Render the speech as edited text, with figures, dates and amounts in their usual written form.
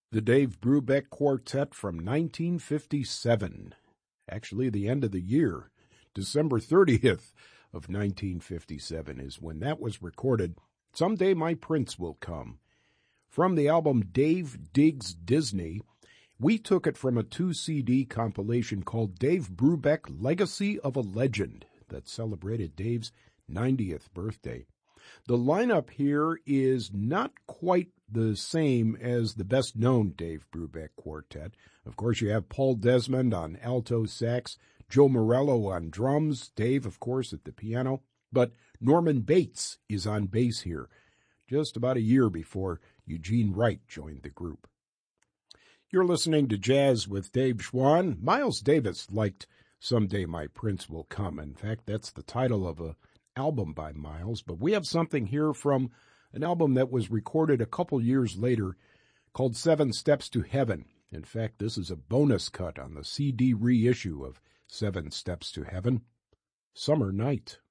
The Dave Brubeck Quartet from 1957. Actually, the end of the year, December 30th of 1957 is when that was recorded. Someday My Prince Will Come. From the album Dave Digs Disney, we took it from a 2-CD compilation called Dave Brubeck Legacy of a Legend that celebrated Dave's 90th birthday. The lineup here is not quite the same as the best-known Dave Brubeck Quartet. Of course, you have Paul Desmond on alto sax, Joe Morello on drums, Dave, of course, at the piano, but Norman Bates is on bass here, just about a year before Eugene Wright joined the group. You're listening to Jazz with Dave Schwann. Miles Davis liked Someday My Prince Will Come. In fact, that's the title of a album by Miles, but we have something here from an album that was recorded a couple years later called 7 Steps to Heaven. In fact, this is a bonus cut on the CD reissue of 7 Steps to Heaven, Summer Night.